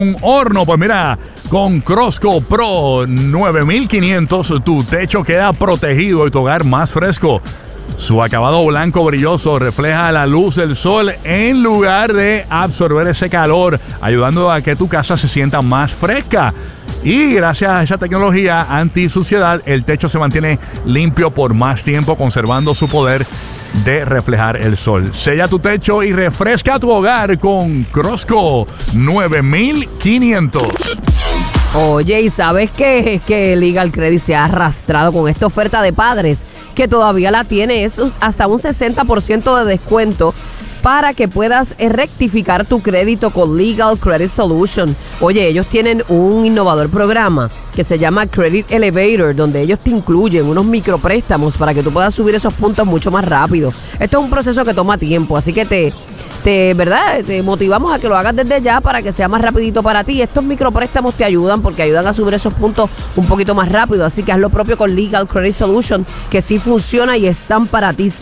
Un horno, pues mira, con Crosco Pro 9500 tu techo queda protegido y tu hogar más fresco. Su acabado blanco brilloso refleja la luz del sol en lugar de absorber ese calor, ayudando a que tu casa se sienta más fresca. Y gracias a esa tecnología antisuciedad, el techo se mantiene limpio por más tiempo, conservando su poder de reflejar el sol. Sella tu techo y refresca tu hogar con Crosco 9500. Oye, ¿y sabes que Legal Credit se ha arrastrado con esta oferta de padres? Que todavía la tiene, es hasta un 60% de descuento para que puedas rectificar tu crédito con Legal Credit Solution. Oye, ellos tienen un innovador programa que se llama Credit Elevator, donde ellos te incluyen unos micropréstamos para que tú puedas subir esos puntos mucho más rápido. Esto es un proceso que toma tiempo, así que te motivamos a que lo hagas desde ya para que sea más rapidito para ti. Estos micropréstamos te ayudan porque ayudan a subir esos puntos un poquito más rápido, así que haz lo propio con Legal Credit Solution, que sí funciona y están para ti.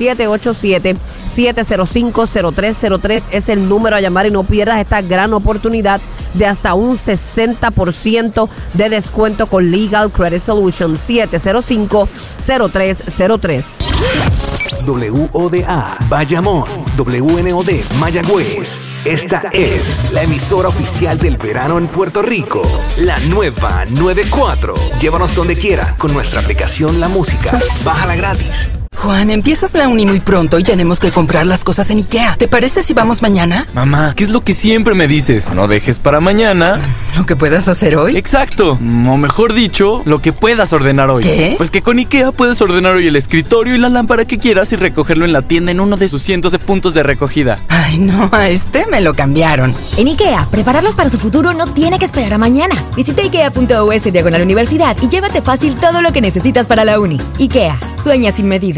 787-705-0303 es el número a llamar y no pierdas esta gran oportunidad de hasta un 60% de descuento con Legal Credit Solution. 705-0303. WODA Bayamón, WNOD Mayagüez. Esta es la emisora oficial del verano en Puerto Rico. La nueva 94. Llévanos donde quiera con nuestra aplicación La Música. Bájala gratis. Juan, empiezas la uni muy pronto y tenemos que comprar las cosas en IKEA. ¿Te parece si vamos mañana? Mamá, ¿qué es lo que siempre me dices? No dejes para mañana ¿lo que puedas hacer hoy? Exacto, o mejor dicho, lo que puedas ordenar hoy. ¿Qué? Pues que con IKEA puedes ordenar hoy el escritorio y la lámpara que quieras y recogerlo en la tienda en uno de sus cientos de puntos de recogida. Ay, no, a este me lo cambiaron. En IKEA, prepararlos para su futuro no tiene que esperar a mañana. Visita ikea.us/universidad y llévate fácil todo lo que necesitas para la uni. IKEA, sueña sin medida.